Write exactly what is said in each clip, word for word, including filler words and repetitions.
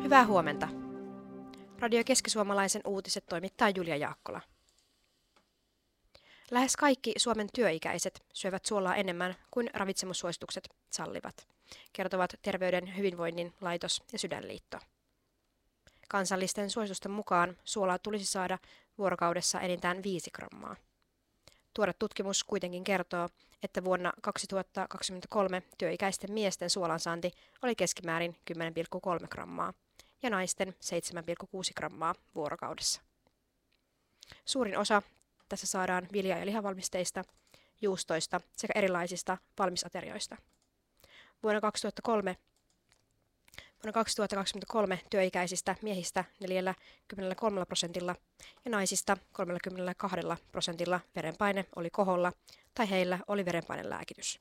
Hyvää huomenta. Radio Keskisuomalaisen uutiset toimittaa Julia Jaakkola. Lähes kaikki Suomen työikäiset syövät suolaa enemmän kuin ravitsemussuositukset sallivat, kertovat Terveyden hyvinvoinnin laitos ja Sydänliitto. Kansallisten suositusten mukaan suolaa tulisi saada vuorokaudessa enintään viisi grammaa. Tuore tutkimus kuitenkin kertoo, että vuonna kaksituhattakaksikymmentäkolme työikäisten miesten suolansaanti oli keskimäärin kymmenen pilkku kolme grammaa ja naisten seitsemän pilkku kuusi grammaa vuorokaudessa. Suurin osa tässä saadaan vilja- ja lihavalmisteista, juustoista sekä erilaisista valmisaterioista. Vuonna kaksituhattakolme Vuonna kaksituhattakaksikymmentäkolme työikäisistä miehistä neljäkymmentäkolme prosentilla ja naisista kolmekymmentäkaksi prosentilla verenpaine oli koholla tai heillä oli verenpainelääkitys.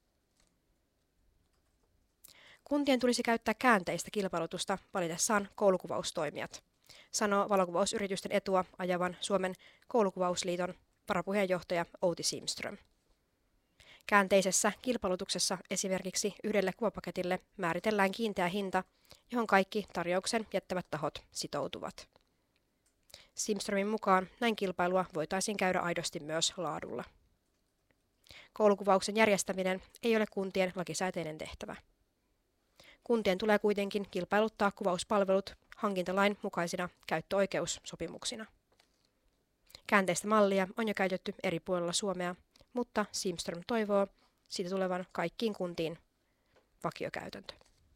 Kuntien tulisi käyttää käänteistä kilpailutusta valitessaan koulukuvaustoimijat, sanoo valokuvausyritysten etua ajavan Suomen koulukuvausliiton varapuheenjohtaja Outi Simström. Käänteisessä kilpailutuksessa esimerkiksi yhdelle kuvapaketille määritellään kiinteä hinta, johon kaikki tarjouksen jättävät tahot sitoutuvat. Simströmin mukaan näin kilpailua voitaisiin käydä aidosti myös laadulla. Koulukuvauksen järjestäminen ei ole kuntien lakisääteinen tehtävä. Kuntien tulee kuitenkin kilpailuttaa kuvauspalvelut hankintalain mukaisina käyttöoikeussopimuksina. Käänteistä mallia on jo käytetty eri puolilla Suomea, mutta Simström toivoo siitä tulevan kaikkiin kuntiin vakiokäytäntö.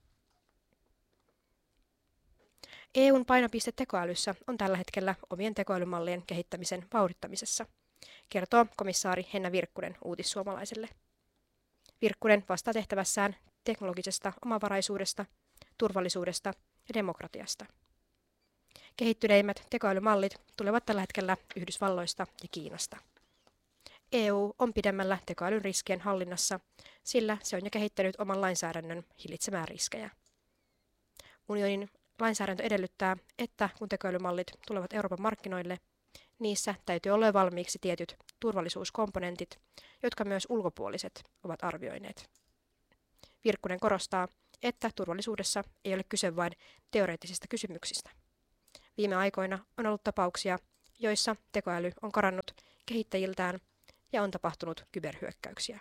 E U:n painopiste tekoälyssä on tällä hetkellä omien tekoälymallien kehittämisen vauhdittamisessa, kertoo komissaari Henna Virkkunen Uutissuomalaiselle. Virkkunen vastaa tehtävässään teknologisesta omavaraisuudesta, turvallisuudesta ja demokratiasta. Kehittyneimmät tekoälymallit tulevat tällä hetkellä Yhdysvalloista ja Kiinasta. E U on pidemmällä tekoälyn riskien hallinnassa, sillä se on jo kehittänyt oman lainsäädännön hillitsemään riskejä. Unionin lainsäädäntö edellyttää, että kun tekoälymallit tulevat Euroopan markkinoille, niissä täytyy olla valmiiksi tietyt turvallisuuskomponentit, jotka myös ulkopuoliset ovat arvioineet. Virkkunen korostaa, että turvallisuudessa ei ole kyse vain teoreettisista kysymyksistä. Viime aikoina on ollut tapauksia, joissa tekoäly on karannut kehittäjiltään ja on tapahtunut kyberhyökkäyksiä.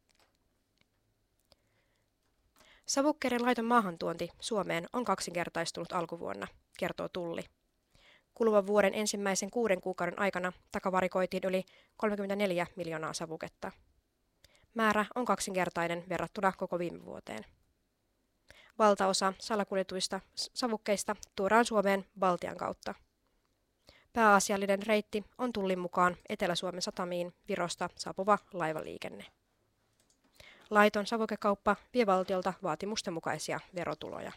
Savukkeiden laiton maahantuonti Suomeen on kaksinkertaistunut alkuvuonna, kertoo Tulli. Kuluvan vuoden ensimmäisen kuuden kuukauden aikana takavarikoitiin yli kolmekymmentäneljä miljoonaa savuketta. Määrä on kaksinkertainen verrattuna koko viime vuoteen. Valtaosa salakuljetuista savukkeista tuodaan Suomeen Baltian kautta. Pääasiallinen reitti on Tullin mukaan Etelä-Suomen satamiin Virosta saapuva laivaliikenne. Laiton savukekauppa vie valtiolta vaatimusten mukaisia verotuloja.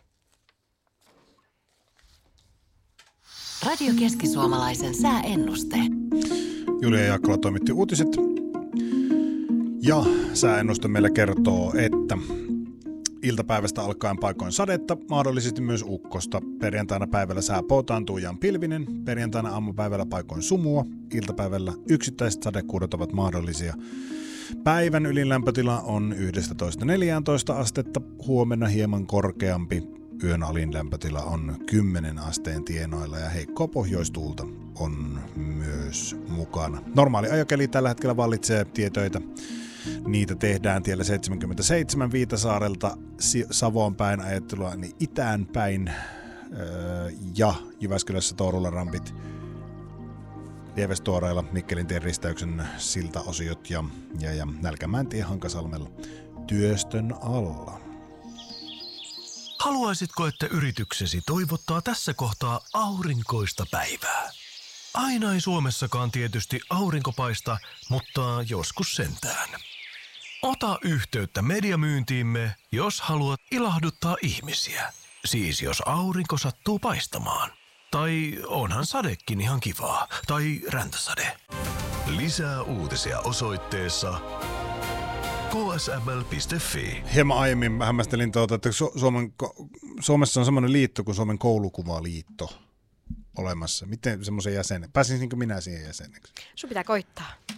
Radio Keskisuomalaisen sääennuste. Julia Jaakkola toimitti uutiset. Ja sääennuste meille kertoo, että iltapäivästä alkaen paikoin sadetta, mahdollisesti myös ukkosta. Perjantaina päivällä sää poutaantuu ja on pilvinen. Perjantaina aamupäivällä paikoin sumua. Iltapäivällä yksittäiset sadekuudet ovat mahdollisia. Päivän ylinlämpötila on yksitoista neljätoista astetta. Huomenna hieman korkeampi. Yön alin lämpötila on kymmenen asteen tienoilla ja heikkoa pohjoistuulta on myös mukana. Normaali ajokeli tällä hetkellä vallitsee tietöitä. Niitä tehdään tiellä seitsemänkymmentäseitsemän Viitasaarelta Savoon päin ajattelua niin itään päin öö, ja Jyväskylässä Tourulla rampit Lievestuoreilla Mikkelintien ristäyksen siltaosiot ja, ja, ja Nälkämäentie Hankasalmella työstön alla. Haluaisitko, että yrityksesi toivottaa tässä kohtaa aurinkoista päivää? Aina ei Suomessakaan tietysti aurinko paista, mutta joskus sentään. Ota yhteyttä mediamyyntiimme, jos haluat ilahduttaa ihmisiä. Siis jos aurinko sattuu paistamaan. Tai onhan sadekin ihan kivaa. Tai räntäsade. Lisää uutisia osoitteessa k s m l piste f i. Hieman aiemmin hämmästelin tuota, että Suomen, Suomessa on semmoinen liitto kuin Suomen koulukuvaliitto olemassa. Miten semmoisen jäsenen? Pääsinkö minä siihen jäseneksi? Sun pitää koittaa.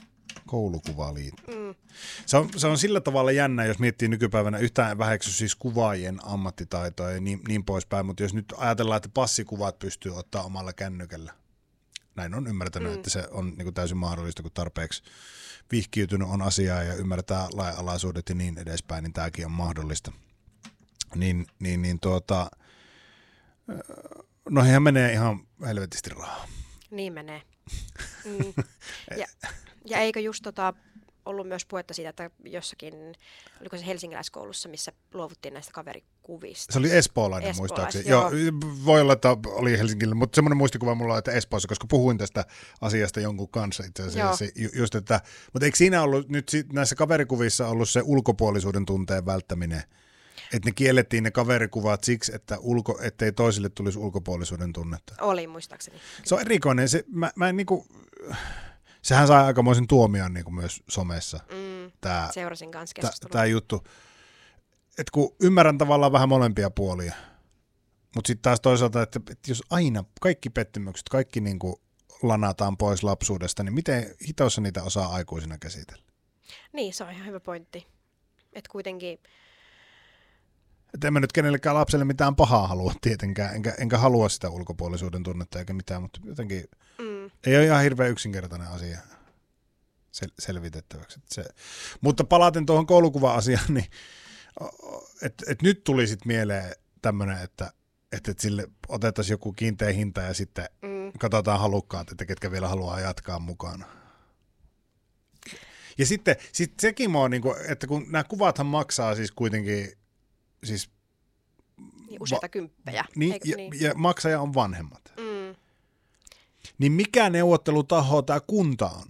Koulukuvaliitto. Mm. Se on, se on sillä tavalla jännä, jos miettii nykypäivänä yhtään väheksy siis kuvaajien ammattitaitoa ja niin, niin poispäin, mutta jos nyt ajatellaan, että passikuvat pystyy ottaa omalla kännykällä. Näin on ymmärtänyt, mm. että se on niin kuin täysin mahdollista, kun tarpeeksi vihkiytynyt on asiaa ja ymmärtää lainalaisuudet ja niin edespäin, niin tämäkin on mahdollista. Niin, niin, niin tuota, noihinhan menee ihan helvetisti rahaa. Niin menee. Mm. Ja, ja eikö just tota, ollut myös puhetta siitä, että jossakin, oliko se helsingiläiskoulussa, missä luovuttiin näistä kaverikuvista? Se oli espoolainen, espoolais, muistaakseni. Joo. Joo, voi olla, että oli Helsingillä, mutta semmoinen muistikuva mulla on, että Espoossa, koska puhuin tästä asiasta jonkun kanssa itse asiassa. Ju, just, että, mutta eikö siinä ollut nyt näissä kaverikuvissa ollut se ulkopuolisuuden tunteen välttäminen? Että ne kiellettiin ne kaverikuvat siksi, että ulko, ettei toisille tulisi ulkopuolisuuden tunnetta. Oli, muistaakseni. Se on erikoinen. Se, mä, mä en niinku, sehän sai aikamoisen tuomion niinku myös somessa. Mm, tää, seurasin kanssa keskustelua. Tämä juttu. Et kun ymmärrän tavallaan vähän molempia puolia, mutta sitten taas toisaalta, että, että jos aina kaikki pettymykset, kaikki niinku lanataan pois lapsuudesta, niin miten hitossa niitä osaa aikuisina käsitellä? Niin, se on ihan hyvä pointti. Että kuitenkin... Että en mä nyt kenellekään lapselle mitään pahaa halua tietenkään, enkä, enkä halua sitä ulkopuolisuuden tunnetta eikä mitään, mutta jotenkin mm. ei ole ihan hirveän yksinkertainen asia sel- selvitettäväksi. Se. Mutta palaten tuohon koulukuva-asiaan, niin että et nyt tuli sitten mieleen tämmöinen, että et, et sille otettaisiin joku kiinteä hinta ja sitten mm. katsotaan halukkaat, että ketkä vielä haluaa jatkaa mukana. Ja sitten sit sekin mua, niinku, että kun nämä kuvathan maksaa siis kuitenkin siis niin useita va- kymppejä. Niin, ja, niin? ja maksaja on vanhemmat. Mm. Niin mikä neuvottelutaho tämä kunta on?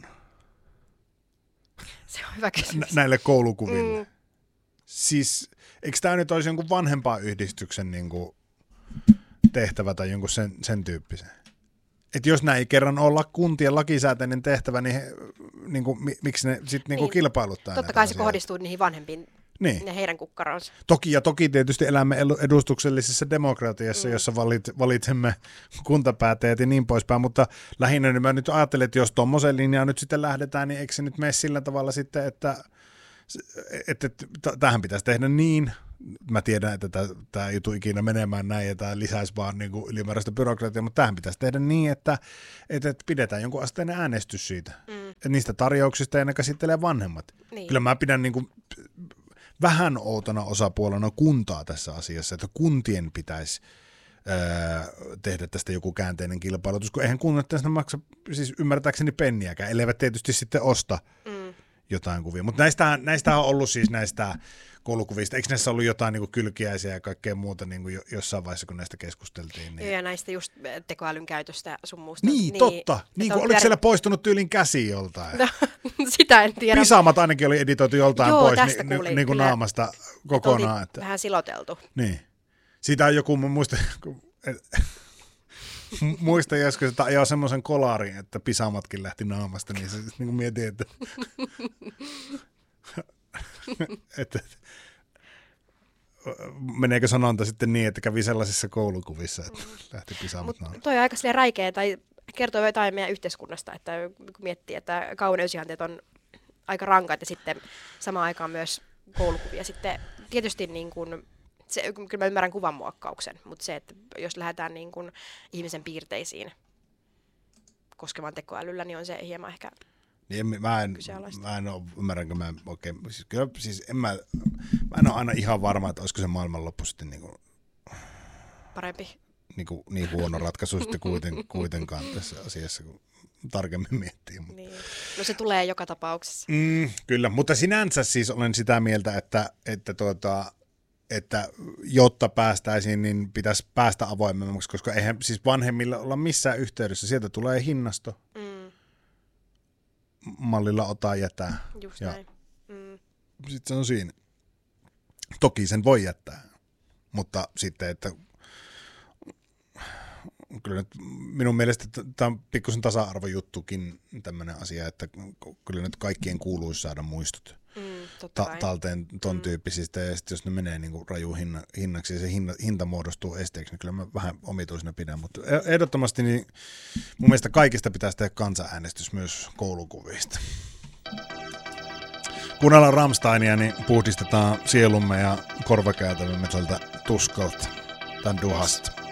Se on hyvä kysymys. Nä- näille koulukuville. Mm. Siis, eikö tämä nyt olisi jonkun vanhempaa yhdistyksen niin kuin tehtävä tai jonkun sen, sen tyyppisen? Että jos näin ei kerran olla kuntien lakisääteinen tehtävä, niin, he, niin kuin, miksi ne sitten niin niin, kilpailuttaa? Totta kai se kohdistuu niihin vanhempiin. Niin. Ja heidän kukkaronsa. Toki ja toki tietysti elämme edustuksellisessa demokratiassa, mm. jossa valit, valitsemme kuntapäättäjät ja niin poispäin, mutta lähinnä niin mä nyt ajattelen, että jos tuommoisen linjaan nyt sitten lähdetään, niin eikö se nyt mene sillä tavalla sitten, että, että, että tämähän pitäisi tehdä niin. Mä tiedän, että tämä ei tule ikinä menemään näin ja tämä lisäisi vaan niin kuin ylimääräistä byrokratiaa, mutta tämähän pitäisi tehdä niin, että, että pidetään jonkun asteinen äänestys siitä. Mm. Että niistä tarjouksista ja ne käsittelee vanhemmat. Niin. Kyllä mä pidän niin kuin vähän outona osapuolena kuntaa tässä asiassa, että kuntien pitäisi ää, tehdä tästä joku käänteinen kilpailutus, kun eihän kunnat tästä maksa, siis ymmärtääkseni penniäkään, elleivät tietysti sitten osta mm. jotain kuvia. Mutta näistähän, näistähän on ollut siis näistä koulukuvista, eikö näissä ollut jotain niin kuin kylkiäisiä ja kaikkea muuta niin kuin jossain vaiheessa, kun näistä keskusteltiin? Niin... Ja näistä just tekoälyn käytöstä sun muusta. Niin, niin totta. Niin, oliko pyöri... siellä poistunut tyylin käsi joltain? No, sitä en tiedä. Pisaamat ainakin oli editoitu joltain Joo, pois ni, ni, niin kuin naamasta kokonaan. Että... Vähän siloteltu. Niin. Siitä on joku, muista, muista joskus, että ajaa semmoisen kolarin, että pisaamatkin lähti naamasta, niin se niin kuin mietin, että... että meneekö sanonta sitten niin, että kävi sellaisissa koulukuvissa, että lähti pisaamat naamasta. Toi on aika silleen räikeä, tai kertoo jotain meidän yhteiskunnasta, että kun miettii, että kauneusihanteet on aika rankat ja sitten samaan aikaan myös koulukuvia. Sitten tietysti niin kuin, se, kyllä mä ymmärrän kuvanmuokkauksen, mutta se, että jos lähdetään niin kuin ihmisen piirteisiin koskemaan tekoälyllä, niin on se hieman ehkä niin en, mä, en, mä en ole, ymmärränkö mä oikein, siis kyllä, siis en mä, mä en ole aina ihan varma, että olisiko se maailmanloppu sitten niin kuin, parempi. Niin, kuin, niin huono ratkaisu sitten kuiten, kuitenkaan tässä asiassa, kun tarkemmin miettii. Niin. No se tulee joka tapauksessa. Mm, kyllä, mutta sinänsä siis olen sitä mieltä, että, että, tuota, että jotta päästäisiin, niin pitäisi päästä avoimemmaksi, koska eihän siis vanhemmilla olla missään yhteydessä. Sieltä tulee hinnasto. Mm. Mallilla ota jätää. Just ja näin. Mm. Sitten se on siinä. Toki sen voi jättää, mutta sitten, että kyllä nyt minun mielestä tämä on pikkusen tasa-arvojuttukin tämmöinen asia, että kyllä nyt kaikkien kuuluisi saada muistot mm, ta- talteen ton mm. tyyppisistä, ja sitten jos ne menee niin kuin raju hinna, hinnaksi ja se hinna, hinta muodostuu esteeksi, niin kyllä mä vähän omituisena pidän, mutta ehdottomasti niin mun mielestä kaikista pitäisi tehdä kansanäänestys myös koulukuvista. kuunnellaan Rammsteinia, niin puhdistetaan sielumme ja korvakäytävämme tältä tuskalta, tämän duhasta.